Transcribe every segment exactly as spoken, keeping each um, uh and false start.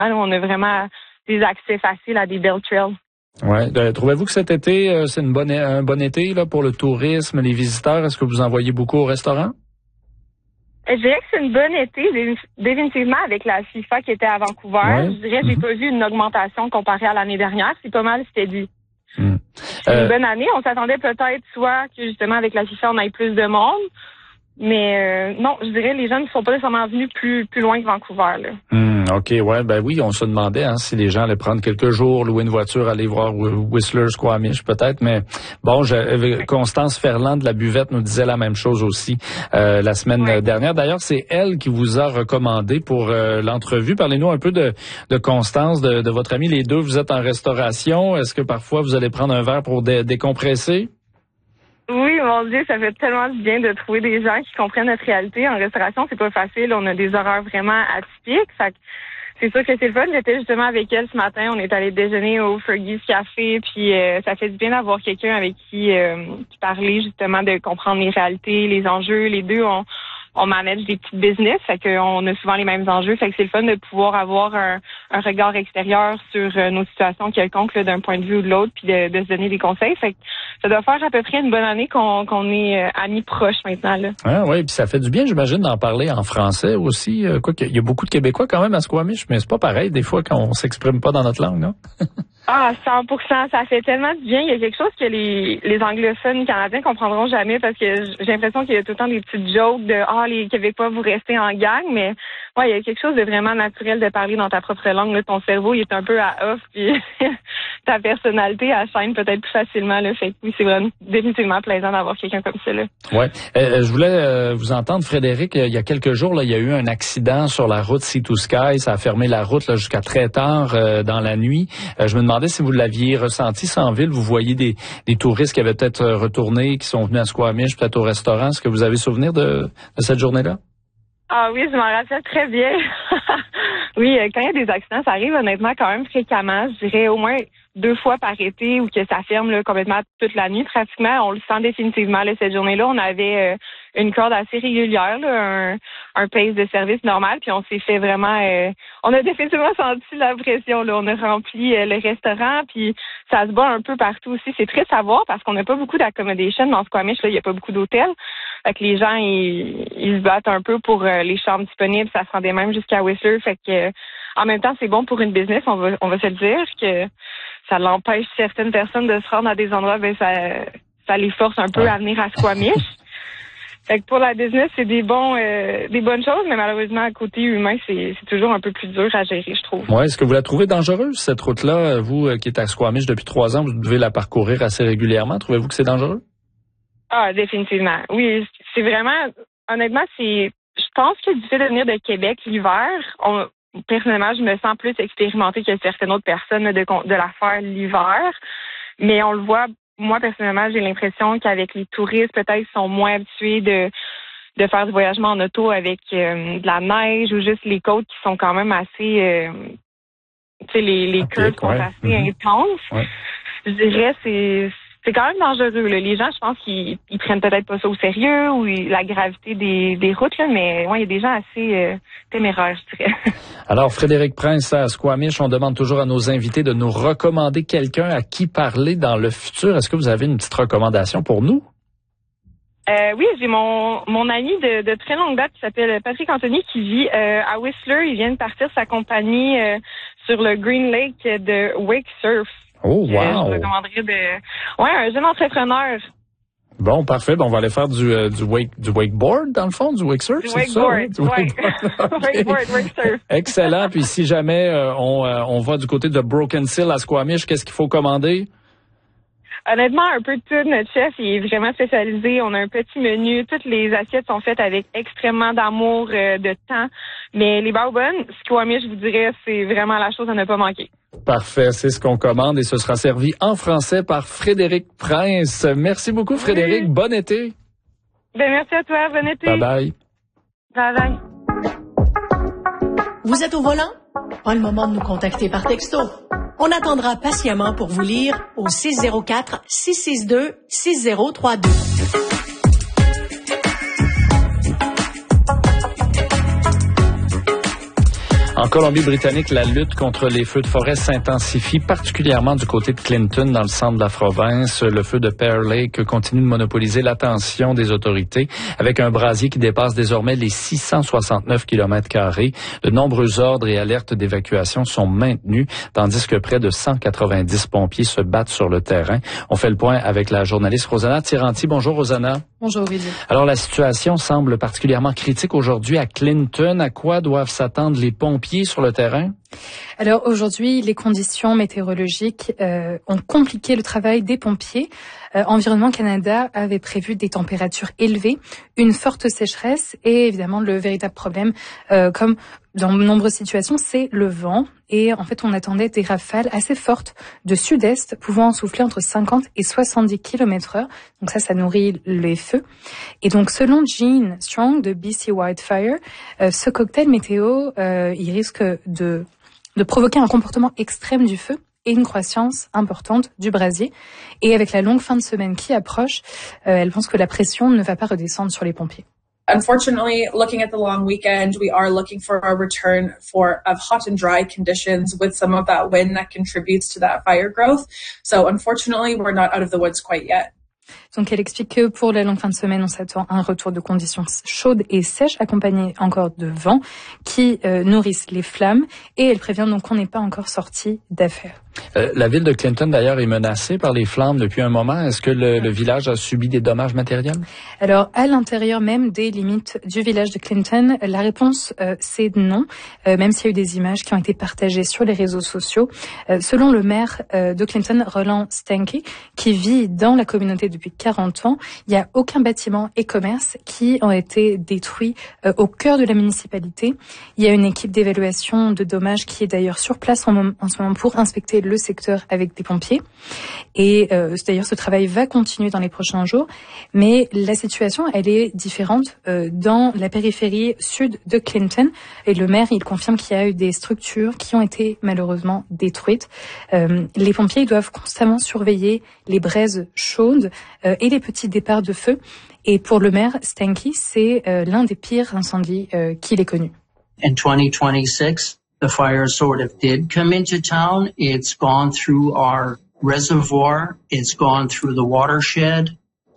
On a vraiment des accès faciles à des belles trails. Ouais. Euh, trouvez-vous que cet été, euh, c'est une bonne, un bon été là pour le tourisme, les visiteurs? Est-ce que vous en voyez beaucoup au restaurant? Je dirais que c'est une bonne été, définitivement, avec la FIFA qui était à Vancouver. Ouais. Je dirais que j'ai mm-hmm. pas vu une augmentation comparée à l'année dernière. C'est pas mal steady. Mm. C'est euh... une bonne année. On s'attendait peut-être soit que, justement, avec la FIFA, on ait plus de monde. Mais euh, non, je dirais que les gens ne sont pas nécessairement venus plus plus loin que Vancouver. Là. Mm, OK, ouais, ben oui, on se demandait hein, si les gens allaient prendre quelques jours, louer une voiture, aller voir Whistler, Squamish peut-être. Mais bon, je, Constance Ferland de la Buvette nous disait la même chose aussi euh, la semaine ouais. dernière. D'ailleurs, c'est elle qui vous a recommandé pour euh, l'entrevue. Parlez-nous un peu de, de Constance, de, de votre amie. Les deux, vous êtes en restauration. Est-ce que parfois vous allez prendre un verre pour dé- décompresser? Oui, mon Dieu, ça fait tellement du bien de trouver des gens qui comprennent notre réalité. En restauration, c'est pas facile. On a des horaires vraiment atypiques. Fait que c'est sûr que c'est le fun. J'étais justement avec elle ce matin. On est allé déjeuner au Fergie's Café. Puis euh, ça fait du bien d'avoir quelqu'un avec qui, euh, qui parler justement de comprendre les réalités, les enjeux. Les deux, on, on manage des petits business. Fait qu'on a souvent les mêmes enjeux. Fait que c'est le fun de pouvoir avoir un, un regard extérieur sur euh, nos situations quelconques là, d'un point de vue ou de l'autre, puis de, de se donner des conseils. Fait que ça doit faire à peu près une bonne année qu'on, qu'on est euh, amis proches maintenant. Là. Ah oui, puis ça fait du bien, j'imagine, d'en parler en français aussi. Euh, quoi qu'il y a beaucoup de Québécois quand même à Squamish, mais c'est pas pareil des fois quand on s'exprime pas dans notre langue, non? Ah, cent pour cent, ça fait tellement du bien. Il y a quelque chose que les, les anglophones canadiens comprendront jamais parce que j'ai l'impression qu'il y a tout le temps des petites jokes de « Ah, les Québécois, vous restez en gang », mais ouais, il y a quelque chose de vraiment naturel de parler dans ta propre langue. Là, ton cerveau, il est un peu à off, puis ta personnalité, elle chaîne peut-être plus facilement. Là, fait que oui, c'est vraiment définitivement plaisant d'avoir quelqu'un comme ça. Là. Ouais, euh, je voulais euh, vous entendre, Frédéric. Il y a quelques jours, là, il y a eu un accident sur la route Sea to Sky. Ça a fermé la route là, jusqu'à très tard euh, dans la nuit. Euh, je me demandais si vous l'aviez ressenti ça en ville. Vous voyez des, des touristes qui avaient peut-être retourné, qui sont venus à Squamish, peut-être au restaurant. Est-ce que vous avez souvenir de, de cette journée-là? Ah oui, je m'en rappelle très bien. Oui, quand il y a des accidents, ça arrive honnêtement quand même fréquemment. Je dirais au moins deux fois par été ou que ça ferme là, complètement toute la nuit pratiquement. On le sent définitivement. Là, cette journée-là, on avait euh, une corde assez régulière, là, un, un pace de service normal, puis on s'est fait vraiment... Euh, on a définitivement senti la pression. Là. On a rempli euh, le restaurant, puis ça se bat un peu partout aussi. C'est triste à voir parce qu'on n'a pas beaucoup d'accommodation dans Squamish. Là, il n'y a pas beaucoup d'hôtels. Fait que les gens, ils, ils se battent un peu pour euh, les chambres disponibles. Ça se rendait même jusqu'à Whistler. Fait que euh, en même temps, c'est bon pour une business, on va, on va se le dire, que ça l'empêche certaines personnes de se rendre à des endroits, ben ça, ça les force un peu à venir à Squamish. Fait que pour la business, c'est des bons, euh, des bonnes choses, mais malheureusement, à côté humain, c'est, c'est toujours un peu plus dur à gérer, je trouve. Ouais, est-ce que vous la trouvez dangereuse, cette route-là? Vous, euh, qui êtes à Squamish depuis trois ans, vous devez la parcourir assez régulièrement. Trouvez-vous que c'est dangereux? Ah, définitivement. Oui, c'est vraiment, honnêtement, c'est, je pense que du fait de venir de Québec l'hiver, on, personnellement, je me sens plus expérimentée que certaines autres personnes de, de la faire l'hiver. Mais on le voit, moi, personnellement, j'ai l'impression qu'avec les touristes, peut-être, ils sont moins habitués de, de faire du voyagement en auto avec euh, de la neige ou juste les côtes qui sont quand même assez, euh, tu sais, les, les curves sont ouais. assez mm-hmm. intenses. Ouais. Je dirais, c'est... C'est quand même dangereux. Là. Les gens, je pense qu'ils ils prennent peut-être pas ça au sérieux ou ils, la gravité des, des routes, là, mais ouais, il y a des gens assez euh, téméraires, je dirais. Alors, Frédéric Prince à Squamish, on demande toujours à nos invités de nous recommander quelqu'un à qui parler dans le futur. Est-ce que vous avez une petite recommandation pour nous? Euh, oui, j'ai mon mon ami de, de très longue date qui s'appelle Patrick Anthony qui vit euh, à Whistler. Il vient de partir sa compagnie euh, sur le Green Lake de Wake Surf. Oh, wow! Je recommanderais de... Ouais, un jeune entrepreneur. Bon, parfait. Bon, on va aller faire du, euh, du, wake, du wakeboard, dans le fond, du wake surf, du c'est wakeboard, ça? Hein? Ouais. Okay. Wakeboard, wake surf. Excellent. Puis si jamais euh, on, euh, on va du côté de Broken Seal à Squamish, qu'est-ce qu'il faut commander? Honnêtement, un peu de tout. Notre chef, il est vraiment spécialisé. On a un petit menu. Toutes les assiettes sont faites avec extrêmement d'amour, euh, de temps. Mais les bourbons, Squamish, je vous dirais, c'est vraiment la chose à ne pas manquer. Parfait, c'est ce qu'on commande et ce sera servi en français par Frédéric Prince. Merci beaucoup, Frédéric. Oui. Bon été. Ben, merci à toi. Bon été. Bye bye. Bye bye. Vous êtes au volant? Pas le moment de nous contacter par texto. On attendra patiemment pour vous lire au six zéro quatre, six six deux, six zéro trois deux. En Colombie-Britannique, la lutte contre les feux de forêt s'intensifie, particulièrement du côté de Clinton, dans le centre de la province. Le feu de Pear Lake continue de monopoliser l'attention des autorités, avec un brasier qui dépasse désormais les six cent soixante-neuf kilomètres carrés. De nombreux ordres et alertes d'évacuation sont maintenus, tandis que près de cent quatre-vingt-dix pompiers se battent sur le terrain. On fait le point avec la journaliste Rosanna Tiranti. Bonjour, Rosanna. Bonjour, Willy. Alors, la situation semble particulièrement critique aujourd'hui à Clinton. À quoi doivent s'attendre les pompiers sur le terrain? Alors aujourd'hui, les conditions météorologiques euh, ont compliqué le travail des pompiers. Euh, Environnement Canada avait prévu des températures élevées, une forte sécheresse et évidemment le véritable problème, euh, comme dans de nombreuses situations, c'est le vent. Et en fait, on attendait des rafales assez fortes de sud-est, pouvant souffler entre cinquante et soixante-dix kilomètres heure. Donc ça, ça nourrit les feux. Et donc, selon Gene Strong de B C Wildfire, euh, ce cocktail météo, euh, il risque de de provoquer un comportement extrême du feu et une croissance importante du brasier. Et avec la longue fin de semaine qui approche, euh, elle pense que la pression ne va pas redescendre sur les pompiers. Unfortunately, looking at the long weekend, we are looking for a return for of hot and dry conditions with some of that wind that contributes to that fire growth. So unfortunately, we're not out of the woods quite yet. Donc, elle explique que pour la longue fin de semaine, on s'attend à un retour de conditions chaudes et sèches, accompagnées encore de vents qui euh, nourrissent les flammes. Et elle prévient donc qu'on n'est pas encore sorti d'affaires. Euh, la ville de Clinton, d'ailleurs, est menacée par les flammes depuis un moment. Est-ce que le, le village a subi des dommages matériels? Alors, à l'intérieur même des limites du village de Clinton, la réponse, euh, c'est non, euh, même s'il y a eu des images qui ont été partagées sur les réseaux sociaux. Euh, selon le maire euh, de Clinton, Roland Stanky, qui vit dans la communauté depuis quarante ans, il n'y a aucun bâtiment et commerce qui ont été détruits euh, au cœur de la municipalité. Il y a une équipe d'évaluation de dommages qui est d'ailleurs sur place en, en ce moment pour inspecter le secteur avec des pompiers. Et euh, d'ailleurs, ce travail va continuer dans les prochains jours. Mais la situation, elle est différente euh, dans la périphérie sud de Clinton. Et le maire, il confirme qu'il y a eu des structures qui ont été malheureusement détruites. Euh, les pompiers doivent constamment surveiller les braises chaudes euh, et les petits départs de feu. Et pour le maire, Stanky, c'est euh, l'un des pires incendies euh, qu'il ait connu. In twenty twenty-six, the fire sort of did come into town. It's gone through our reservoir. It's gone through the watershed.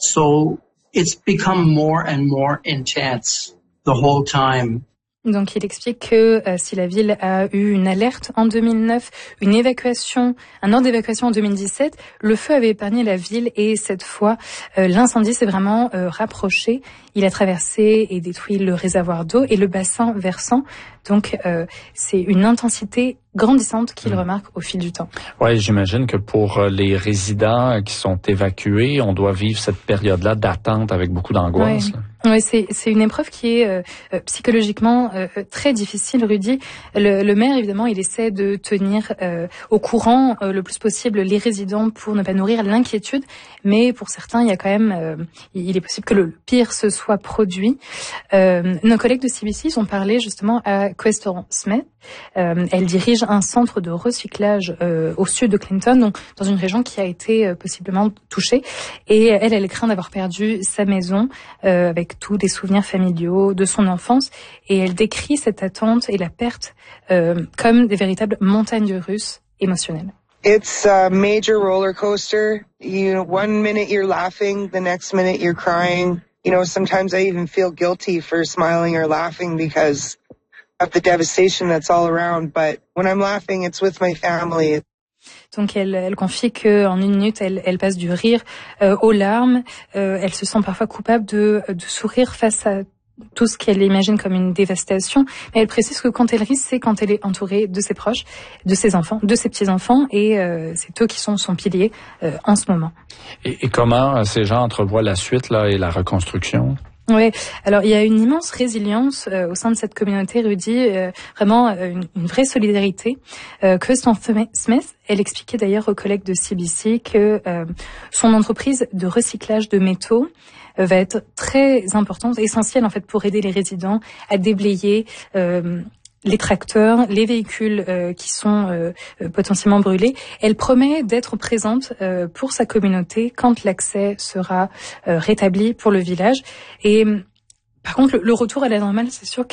So it's become more and more intense the whole time. Donc, il explique que euh, si la ville a eu une alerte en deux mille neuf, une évacuation, un ordre d'évacuation en deux mille dix-sept, le feu avait épargné la ville et cette fois, euh, l'incendie s'est vraiment euh, rapproché. Il a traversé et détruit le réservoir d'eau et le bassin versant. Donc, euh, c'est une intensité grandissante qu'il mmh. remarque au fil du temps. Oui, j'imagine que pour les résidents qui sont évacués, on doit vivre cette période-là d'attente avec beaucoup d'angoisse. Oui, ouais, c'est, c'est une épreuve qui est euh, psychologiquement euh, très difficile, Rudy. Le, le maire, évidemment, il essaie de tenir euh, au courant euh, le plus possible les résidents pour ne pas nourrir l'inquiétude. Mais pour certains, il y a quand même, euh, il est possible que le pire se soit produit. Euh, nos collègues de C B C ont parlé justement à Crystal Smith. Euh, elle dirige un centre de recyclage euh, au sud de Clinton, donc dans une région qui a été euh, possiblement touchée. Et elle, elle craint d'avoir perdu sa maison euh, avec tous les souvenirs familiaux de son enfance. Et elle décrit cette attente et la perte euh, comme des véritables montagnes russes émotionnelles. It's a major roller coaster. You know, one minute you're laughing, the next minute you're crying. You know, sometimes I even feel guilty for smiling or laughing because of the devastation that's all around. But when I'm laughing, it's with my family. Donc elle, elle confie que en une minute, elle, elle passe du rire euh, aux larmes. Euh, elle se sent parfois coupable de, de sourire face à tout ce qu'elle imagine comme une dévastation. Mais elle précise que quand elle rit, c'est quand elle est entourée de ses proches, de ses enfants, de ses petits-enfants. Et euh, c'est eux qui sont son pilier euh, en ce moment. Et, et comment ces gens entrevoient la suite là et la reconstruction? Oui, alors il y a une immense résilience euh, au sein de cette communauté, Rudy, euh, vraiment euh, une, une vraie solidarité. Euh, Kirsten Smith, elle expliquait d'ailleurs aux collègues de C B C que euh, son entreprise de recyclage de métaux euh, va être très importante, essentielle en fait pour aider les résidents à déblayer euh, les tracteurs, les véhicules euh, qui sont euh, potentiellement brûlés. Elle promet d'être présente euh, pour sa communauté quand l'accès sera euh, rétabli pour le village. Et par contre, le, le retour à la normale, c'est sûr qu'il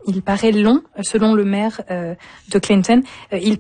il paraît long, selon le maire euh, de Clinton. Euh, il